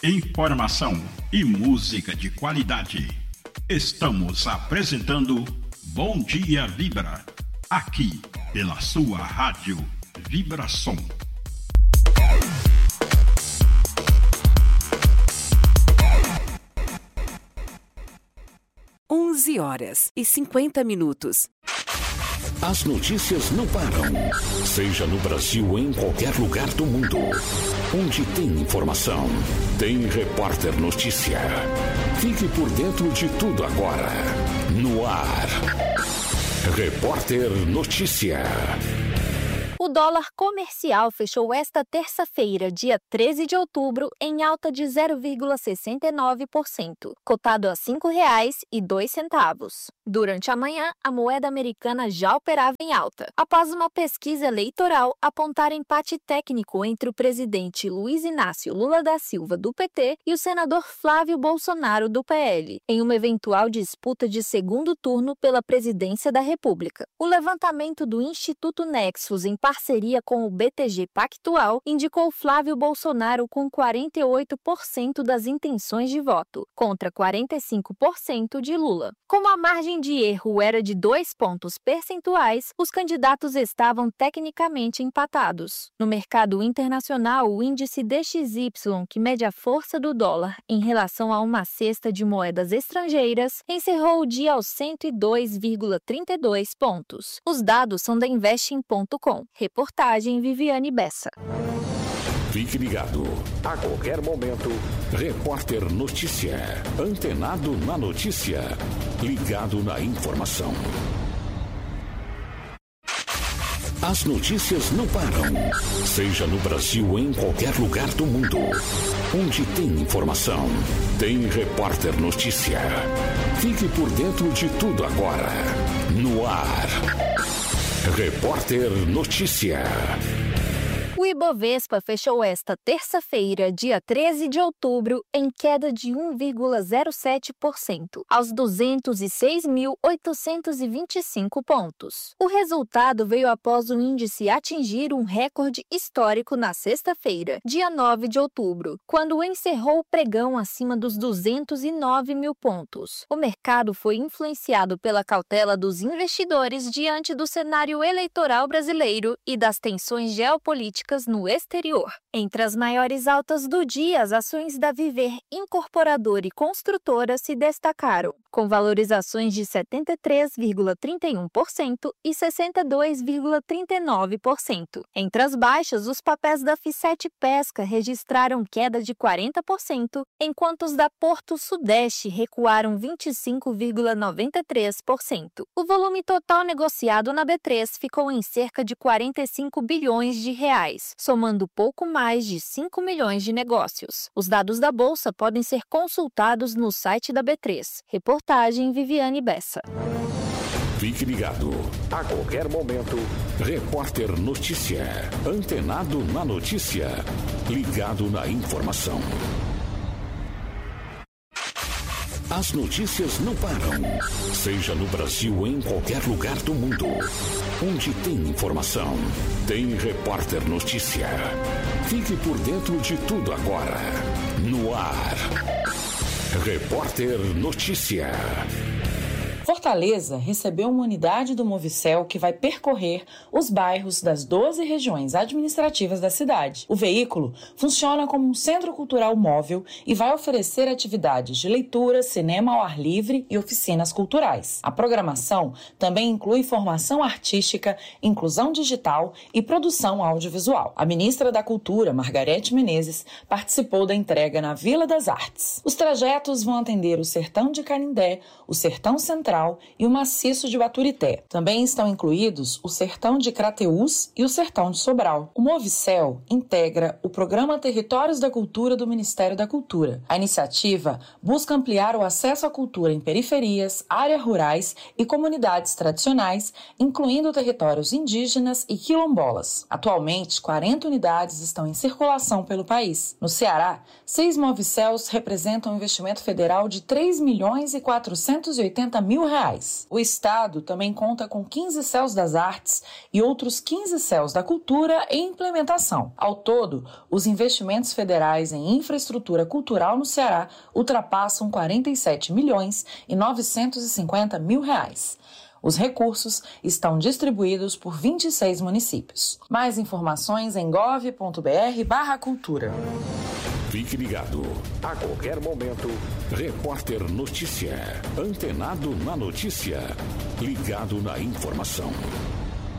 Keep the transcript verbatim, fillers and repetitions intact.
informação e música de qualidade. Estamos apresentando Bom Dia Vibra, aqui pela sua rádio Vibração. onze horas e cinquenta minutos. As notícias não param, seja no Brasil ou em qualquer lugar do mundo. Onde tem informação, tem Repórter Notícia. Fique por dentro de tudo agora. No ar, Repórter Notícia. O dólar comercial fechou esta terça-feira, dia treze de outubro, em alta de zero vírgula sessenta e nove por cento, cotado a cinco reais e dois centavos. Durante a manhã, a moeda americana já operava em alta, após uma pesquisa eleitoral apontar empate técnico entre o presidente Luiz Inácio Lula da Silva, do P T, e o senador Flávio Bolsonaro, do P L, em uma eventual disputa de segundo turno pela presidência da República. O levantamento do Instituto Nexus, em parceria com o B T G Pactual, indicou Flávio Bolsonaro com quarenta e oito por cento das intenções de voto, contra quarenta e cinco por cento de Lula. Como a margem de erro era de dois pontos percentuais, os candidatos estavam tecnicamente empatados. No mercado internacional, o índice D X Y, que mede a força do dólar em relação a uma cesta de moedas estrangeiras, encerrou o dia aos cento e dois vírgula trinta e dois pontos. Os dados são da investing ponto com. Reportagem Viviane Bessa. Fique ligado. A qualquer momento, Repórter Notícia. Antenado na notícia. Ligado na informação. As notícias não param. Seja no Brasil ou em qualquer lugar do mundo. Onde tem informação, tem Repórter Notícia. Fique por dentro de tudo agora. No ar. Repórter Notícia. O Ibovespa fechou esta terça-feira, dia treze de outubro, em queda de um vírgula zero sete por cento, aos duzentos e seis mil oitocentos e vinte e cinco pontos. O resultado veio após o índice atingir um recorde histórico na sexta-feira, dia nove de outubro, quando encerrou o pregão acima dos duzentos e nove mil pontos. O mercado foi influenciado pela cautela dos investidores diante do cenário eleitoral brasileiro e das tensões geopolíticas no exterior. Entre as maiores altas do dia, as ações da Viver Incorporadora e Construtora se destacaram, com valorizações de setenta e três vírgula trinta e um por cento e sessenta e dois vírgula trinta e nove por cento. Entre as baixas, os papéis da F sete Pesca registraram queda de quarenta por cento, enquanto os da Porto Sudeste recuaram vinte e cinco vírgula noventa e três por cento. O volume total negociado na B três ficou em cerca de quarenta e cinco bilhões de reais, somando pouco mais de cinco milhões de negócios. Os dados da Bolsa podem ser consultados no site da B três. Reportagem Viviane Bessa. Fique ligado. A qualquer momento, Repórter Notícia. Antenado na notícia. Ligado na informação. As notícias não param. Seja no Brasil ou em qualquer lugar do mundo. Onde tem informação, tem Repórter Notícia. Fique por dentro de tudo agora. No ar. Repórter Notícia. Fortaleza recebeu uma unidade do Movicel que vai percorrer os bairros das doze regiões administrativas da cidade. O veículo funciona como um centro cultural móvel e vai oferecer atividades de leitura, cinema ao ar livre e oficinas culturais. A programação também inclui formação artística, inclusão digital e produção audiovisual. A ministra da Cultura, Margarete Menezes, participou da entrega na Vila das Artes. Os trajetos vão atender o Sertão de Canindé, o Sertão Central e o Maciço de Baturité. Também estão incluídos o Sertão de Crateús e o Sertão de Sobral. O Movicel integra o Programa Territórios da Cultura do Ministério da Cultura. A iniciativa busca ampliar o acesso à cultura em periferias, áreas rurais e comunidades tradicionais, incluindo territórios indígenas e quilombolas. Atualmente, quarenta unidades estão em circulação pelo país. No Ceará, seis Movicels representam um investimento federal de três milhões e quatrocentos e oitenta mil reais reais. O Estado também conta com quinze céus das artes e outros quinze céus da cultura em implementação. Ao todo, os investimentos federais em infraestrutura cultural no Ceará ultrapassam quarenta e sete milhões e novecentos e cinquenta mil reais. Os recursos estão distribuídos por vinte e seis municípios. Mais informações em gov ponto br barra cultura. Fique ligado. A qualquer momento, Repórter Notícia. Antenado na notícia. Ligado na informação.